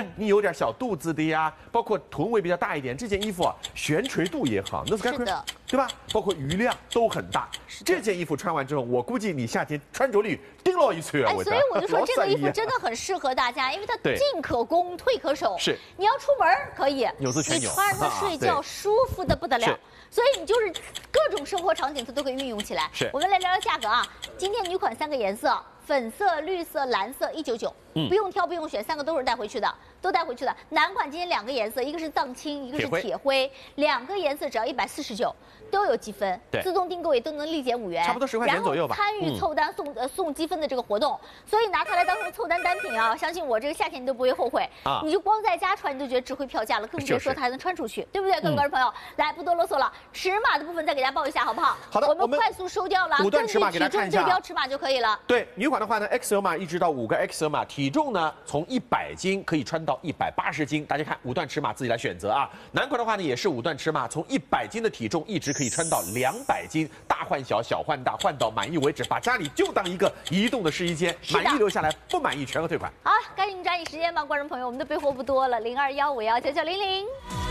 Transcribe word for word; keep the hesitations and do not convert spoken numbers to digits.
哎，你有点小肚子的呀，包括臀围比较大一点，这件衣服啊，悬垂度也好，那是的， 对吧？包括余量都很大。这件衣服穿完之后，我估计你夏天穿着率叮了一吹啊！ 哎，所以我就说这个衣服真的很适合大家，因为它进可攻，退可守。 是， 你要出门可以， 有自全有， 你穿着它睡觉舒服的不得了。所以你就是各种生活场景它都可以运用起来。 是， 我们来聊聊价格啊。今天女款三个颜色。粉色、绿色、蓝色，一九九，不用挑，不用选，三个都是带回去的，都带回去的。男款今天两个颜色，一个是藏青，一个是铁灰，两个颜色只要一百四十九，都有积分，自动订购也都能立减五元， 差不多十块钱左右吧。 参与凑单送呃送积分的这个活动，所以拿它来当成凑单单品啊！相信我，这个夏天你都不会后悔啊！你就光在家穿，你就觉得值回票价了，更别说它还能穿出去，对不对？各位观众朋友，来不多啰嗦了，尺码的部分再给大家报一下好不好？ 好的， 我们快速收掉了， 五段尺码给大家看一下， 对标尺码就可以了。 对，女款的话呢 ，X L 码一直到五个 X L 码，体重呢从一百斤可以穿到一百八十斤，大家看五段尺码自己来选择啊。男款的话呢也是五段尺码，从一百斤的体重一直可以穿到两百斤，大换小，小换大，换到满意为止，把家里就当一个移动的试衣间，满意留下来，不满意全额退款。 好，赶紧抓紧时间吧，观众朋友，我们的备货不多了，零二幺五幺九九零零。